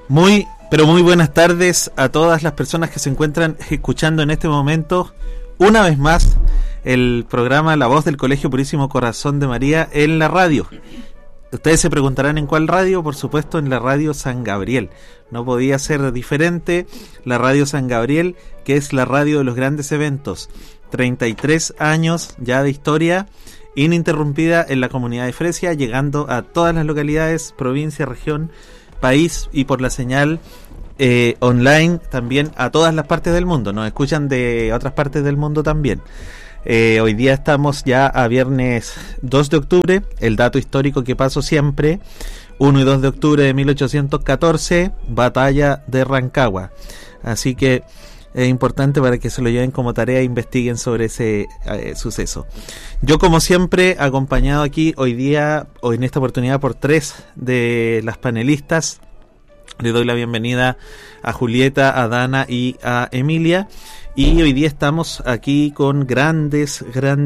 Pero muy buenas tardes a todas las personas que se encuentran escuchando en este momento, una vez más, el programa La Voz del Colegio Purísimo Corazón de María en la radio. Ustedes se preguntarán en cuál radio, por supuesto en la radio San Gabriel. No podía ser diferente, la radio San Gabriel, que es la radio de los grandes eventos. 33 años ya de historia ininterrumpida en la comunidad de Fresia, llegando a todas las localidades, provincia, región, país y por la señal online también a todas las partes del mundo. Nos escuchan de otras partes del mundo también. Hoy día estamos ya a viernes 2 de octubre, el dato histórico que paso siempre, 1 y 2 de octubre de 1814, batalla de Rancagua. Así que es importante para que se lo lleven como tarea e investiguen sobre ese suceso. Yo, como siempre, acompañado aquí hoy en esta oportunidad por 3 de las panelistas. Le doy la bienvenida a Julieta, a Dana y a Emilia. Y hoy día estamos aquí con grandes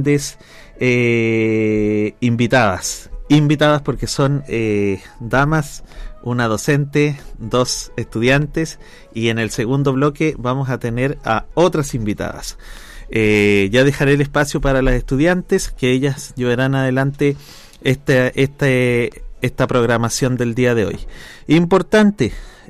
invitadas. Invitadas porque son damas, una docente, 2 estudiantes, y en el segundo bloque vamos a tener a otras invitadas. Ya dejaré el espacio para las estudiantes, que ellas llevarán adelante esta programación del día de hoy. Importante,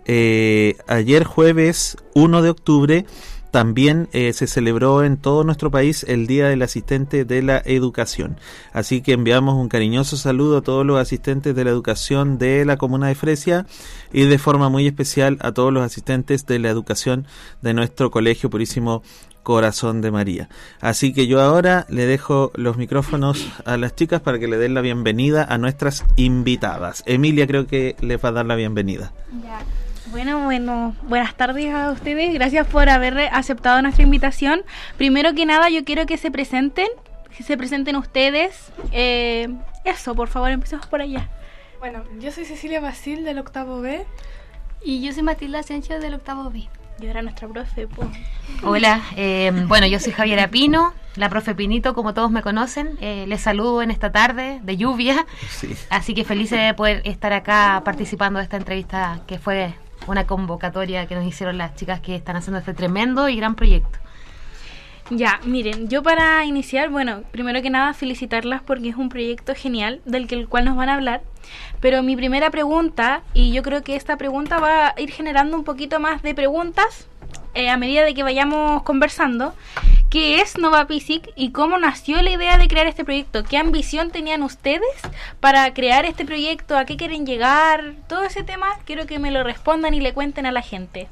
ayer jueves 1 de octubre también se celebró en todo nuestro país el Día del Asistente de la Educación. Así que enviamos un cariñoso saludo a todos los asistentes de la educación de la comuna de Fresia y de forma muy especial a todos los asistentes de la educación de nuestro Colegio Purísimo Corazón de María. Así que yo ahora le dejo los micrófonos a las chicas para que le den la bienvenida a nuestras invitadas. Emilia creo que les va a dar la bienvenida. Ya. Bueno, buenas tardes a ustedes. Gracias por haber aceptado nuestra invitación. Primero que nada, yo quiero que se presenten ustedes. Eso, por favor, empecemos por allá. Bueno, yo soy Cecilia Basil del octavo B. Y yo soy Matilda Asensio del octavo B. Y ahora nuestra profe. Hola, bueno, yo soy Javiera Pino, la profe Pinito, como todos me conocen. Les saludo en esta tarde de lluvia. Sí. Así que feliz de poder estar acá participando de esta entrevista que fue una convocatoria que nos hicieron las chicas que están haciendo este tremendo y gran proyecto. Ya, miren, yo para iniciar, bueno, primero que nada felicitarlas porque es un proyecto genial del cual nos van a hablar, pero mi primera pregunta, y yo creo que esta pregunta va a ir generando un poquito más de preguntas a medida de que vayamos conversando. ¿Qué es Nova Physics y cómo nació la idea de crear este proyecto? ¿Qué ambición tenían ustedes para crear este proyecto? ¿A qué quieren llegar? Todo ese tema quiero que me lo respondan y le cuenten a la gente.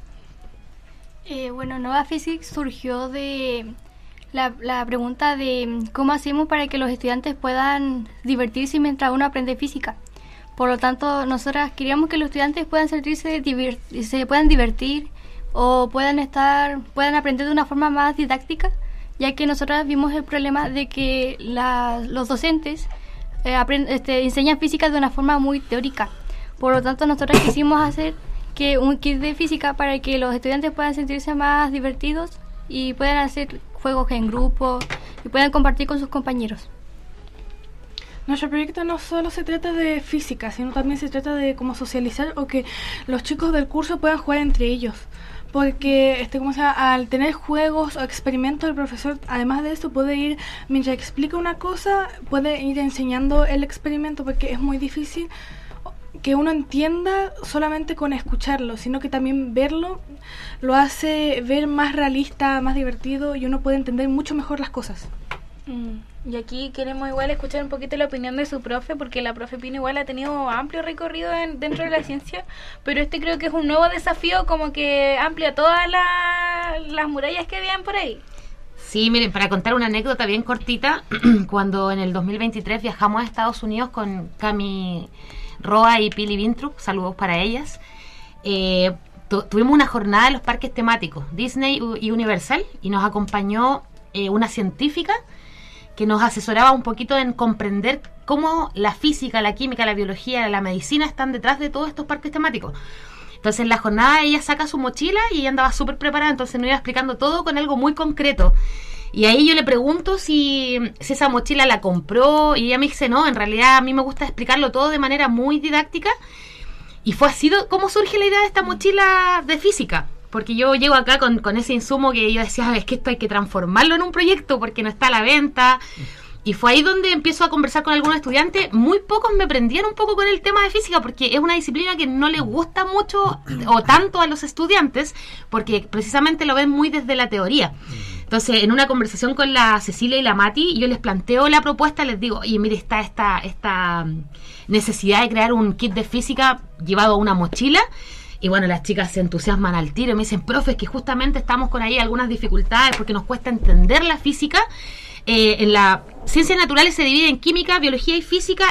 Bueno, Nova Physics surgió de la pregunta de cómo hacemos para que los estudiantes puedan divertirse mientras uno aprende física. Por lo tanto, nosotras queríamos que los estudiantes puedan se puedan divertir o puedan aprender de una forma más didáctica, ya que nosotras vimos el problema de que los docentes enseñan física de una forma muy teórica. Por lo tanto, nosotros quisimos hacer que un kit de física para que los estudiantes puedan sentirse más divertidos y puedan hacer juegos en grupo y puedan compartir con sus compañeros. Nuestro proyecto no solo se trata de física, sino también se trata de cómo socializar o que los chicos del curso puedan jugar entre ellos. Porque al tener juegos o experimentos, el profesor, además de eso, puede ir, mientras explica una cosa, puede ir enseñando el experimento, porque es muy difícil que uno entienda solamente con escucharlo, sino que también verlo lo hace ver más realista, más divertido, y uno puede entender mucho mejor las cosas. Y aquí queremos igual escuchar un poquito la opinión de su profe, porque la profe Pino igual ha tenido amplio recorrido dentro de la ciencia, pero creo que es un nuevo desafío, como que amplia todas las murallas que habían por ahí. Sí, miren, para contar una anécdota bien cortita, cuando en el 2023 viajamos a Estados Unidos con Cami Roa y Pili Vintrup, saludos para ellas, tuvimos una jornada en los parques temáticos Disney y Universal, y nos acompañó una científica que nos asesoraba un poquito en comprender cómo la física, la química, la biología, la medicina están detrás de todos estos parques temáticos. Entonces en la jornada ella saca su mochila y ella andaba súper preparada, entonces nos iba explicando todo con algo muy concreto. Y ahí yo le pregunto si esa mochila la compró, y ella me dice, no, en realidad a mí me gusta explicarlo todo de manera muy didáctica. Y fue así como surge la idea de esta mochila de física. Porque yo llego acá con ese insumo que yo decía, es que esto hay que transformarlo en un proyecto porque no está a la venta. Y fue ahí donde empiezo a conversar con algunos estudiantes. Muy pocos me prendían un poco con el tema de física porque es una disciplina que no le gusta mucho o tanto a los estudiantes porque precisamente lo ven muy desde la teoría. Entonces, en una conversación con la Cecilia y la Mati, yo les planteo la propuesta, les digo, oye, mire, está esta necesidad de crear un kit de física llevado a una mochila. Y bueno, las chicas se entusiasman al tiro y me dicen, profe, es que justamente estamos con ahí algunas dificultades porque nos cuesta entender la física. En las ciencias naturales se divide en química, biología y física.